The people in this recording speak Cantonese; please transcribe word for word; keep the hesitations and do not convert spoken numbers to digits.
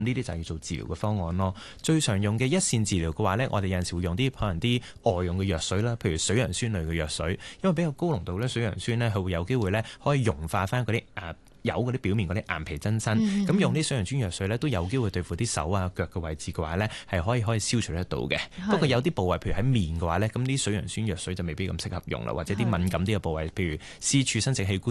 呢啲就要做治療嘅方案咯。最常用嘅一線治療嘅話呢，我哋有陣時會用啲可能啲外用嘅藥水啦，譬如水楊酸類嘅藥水，因為比較高濃度咧，水楊酸呢，佢會有機會咧可以溶化翻嗰啲誒有嗰啲表面嗰啲硬皮增生。咁、嗯、用啲水楊酸藥水咧都有機會對付啲手啊腳嘅位置嘅話呢，係可以可以消除得到嘅。不過有啲部位譬如喺面嘅話呢，咁啲水楊酸藥水就未必咁適合用啦，或者啲敏感啲嘅部位，譬如私處生殖器官。